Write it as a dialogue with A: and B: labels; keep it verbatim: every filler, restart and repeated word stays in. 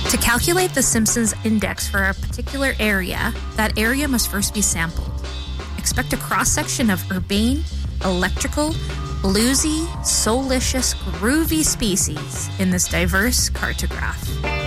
A: To calculate the Simpsons index for a particular area, that area must first be sampled. Expect a cross-section of urbane, electrical, bluesy, soulicious, groovy species in this diverse cartograph.